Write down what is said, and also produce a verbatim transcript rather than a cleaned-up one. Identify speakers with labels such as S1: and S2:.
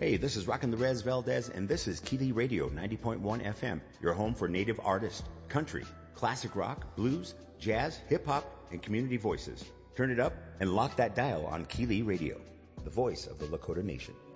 S1: Hey, this is Rockin' the Rez Valdez, and this is Keeley Radio ninety point one F M, your home for native artists, country, classic rock, blues, jazz, hip-hop, and community voices. Turn it up and lock that dial on Keeley Radio, the voice of the Lakota Nation.